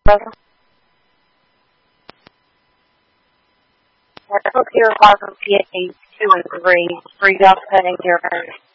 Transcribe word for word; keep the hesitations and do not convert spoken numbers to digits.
I hope you're welcome P A two and three, three dog cutting your